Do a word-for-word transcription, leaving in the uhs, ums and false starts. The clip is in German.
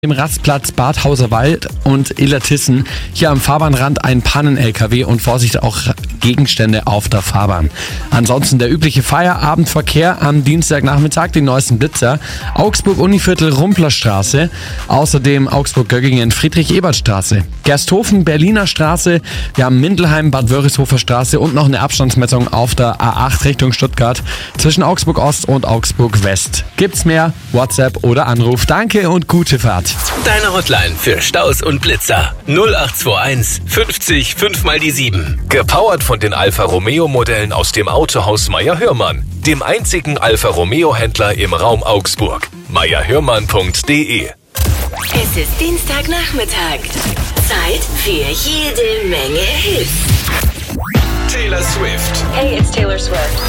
Im Rastplatz Bad Hauserwald und Illertissen. Hier am Fahrbahnrand ein Pannen-L K W und Vorsicht auch Gegenstände auf der Fahrbahn. Ansonsten der übliche Feierabendverkehr am Dienstagnachmittag, die neuesten Blitzer. Augsburg-Univiertel Rumplerstraße, außerdem Augsburg-Göggingen Friedrich-Ebert-Straße, Gersthofen Berliner Straße, wir haben Mindelheim Bad Wörishofer Straße und noch eine Abstandsmessung auf der A acht Richtung Stuttgart zwischen Augsburg-Ost und Augsburg-West. Gibt's mehr? WhatsApp oder Anruf. Danke und gute Fahrt. Deine Hotline für Staus und Blitzer null acht zwei eins fünfzig fünf mal die sieben. Gepowert von den Alfa Romeo Modellen aus dem Autohaus Meyer Hörmann, dem einzigen Alfa Romeo Händler im Raum Augsburg. meyer hörmann punkt de. Es ist Dienstagnachmittag. Zeit für jede Menge Hits. Taylor Swift. Hey, it's Taylor Swift.